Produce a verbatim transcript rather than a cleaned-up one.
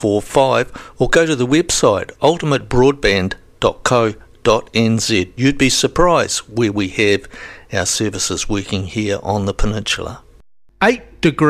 four five or go to the website ultimate broadband dot co dot n z. You'd be surprised where we have our services working here on the peninsula. Eight degrees